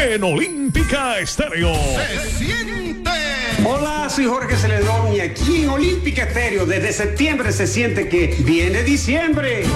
en Olímpica Estéreo. ¡Se siente! Hola, soy Jorge Celedón y aquí en Olímpica Estéreo desde septiembre se siente que viene diciembre.